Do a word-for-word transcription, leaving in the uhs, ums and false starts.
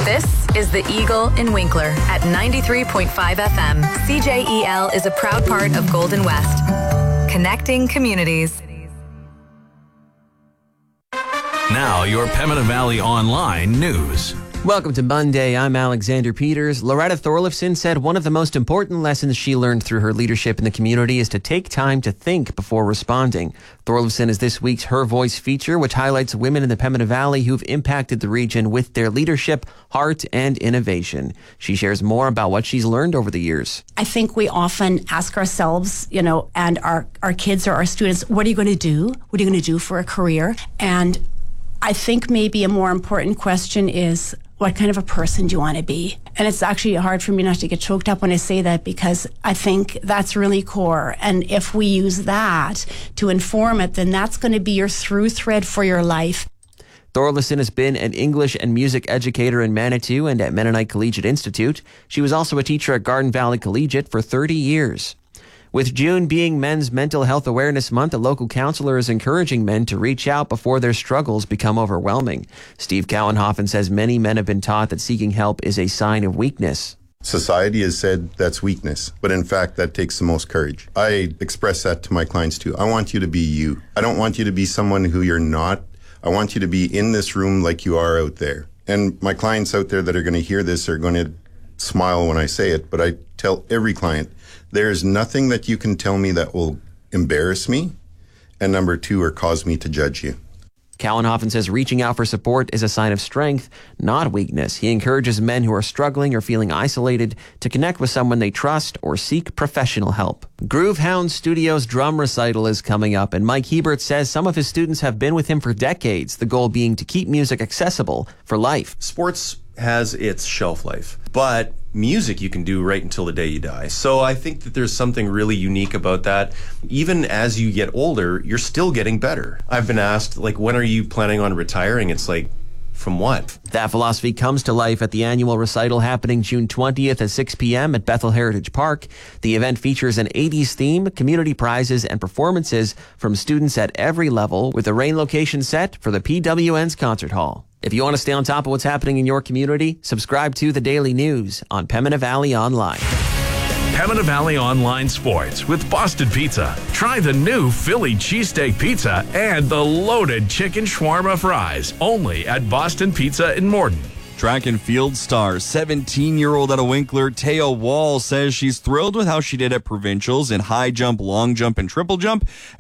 This is the Eagle in Winkler at ninety-three point five F M. C J E L is a proud part of Golden West, connecting communities. Now, your Pembina Valley Online news. Welcome to Monday. I'm Alexander Peters. Loretta Thorlifson said one of the most important lessons she learned through her leadership in the community is to take time to think before responding. Thorlifson is this week's Her Voice feature, which highlights women in the Pembina Valley who've impacted the region with their leadership, heart, and innovation. She shares more about what she's learned over the years. I think we often ask ourselves, you know, and our, our kids or our students, what are you going to do? What are you going to do for a career? And I think maybe a more important question is, what kind of a person do you want to be? And it's actually hard for me not to get choked up when I say that, because I think that's really core. And if we use that to inform it, then that's going to be your through thread for your life. Thorlifson has been an English and music educator in Manitou and at Mennonite Collegiate Institute. She was also a teacher at Garden Valley Collegiate for thirty years. With June being Men's Mental Health Awareness Month, a local councillor is encouraging men to reach out before their struggles become overwhelming. Steve Cowenhoffen says many men have been taught that seeking help is a sign of weakness. Society has said that's weakness, but in fact, that takes the most courage. I express that to my clients too. I want you to be you. I don't want you to be someone who you're not. I want you to be in this room like you are out there. And my clients out there that are going to hear this are going to smile when I say it, but I tell every client, there is nothing that you can tell me that will embarrass me, and number two, or cause me to judge you. Cowenhoffen says reaching out for support is a sign of strength, not weakness. He encourages men who are struggling or feeling isolated to connect with someone they trust or seek professional help. Groovehound Studios drum recital is coming up, and Mike Hebert says some of his students have been with him for decades, the goal being to keep music accessible for life. Sports has its shelf life, but music you can do right until the day you die. So I think that there's something really unique about that. Even as you get older, you're still getting better. I've been asked, like, when are you planning on retiring? It's like, from what? That philosophy comes to life at the annual recital happening June twentieth at six p.m. at Bethel Heritage Park. The event features an eighties theme, community prizes, and performances from students at every level, with a rain location set for the P W N's concert hall. If you want to stay on top of what's happening in your community, subscribe to The Daily News on Pembina Valley Online. Pembina Valley Online Sports with Boston Pizza. Try the new Philly cheesesteak pizza and the loaded chicken shawarma fries, only at Boston Pizza in Morden. Track and field star, seventeen-year-old out of Winkler, Taya Wall, says she's thrilled with how she did at provincials in high jump, long jump, and triple jump.